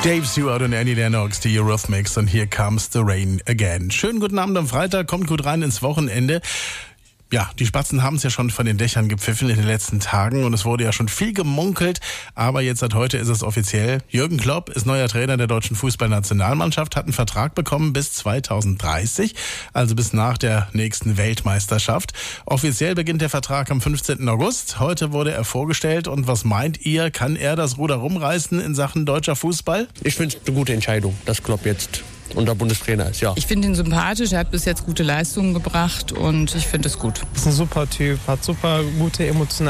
Dave Stewart und Annie Lennox, die Eurythmics und Here Comes the Rain Again. Schönen guten Abend am Freitag, kommt gut rein ins Wochenende. Ja, die Spatzen haben es ja schon von den Dächern gepfiffen in den letzten Tagen und es wurde ja schon viel gemunkelt, aber jetzt seit heute ist es offiziell. Jürgen Klopp ist neuer Trainer der deutschen Fußballnationalmannschaft, hat einen Vertrag bekommen bis 2030, also bis nach der nächsten Weltmeisterschaft. Offiziell beginnt der Vertrag am 15. August. Heute wurde er vorgestellt und was meint ihr, kann er das Ruder rumreißen in Sachen deutscher Fußball? Ich finde es eine gute Entscheidung, dass Klopp jetzt unser Bundestrainer ist, ja. Ich finde ihn sympathisch, er hat bis jetzt gute Leistungen gebracht und ich finde es gut. Ist ein super Typ, hat super gute emotionale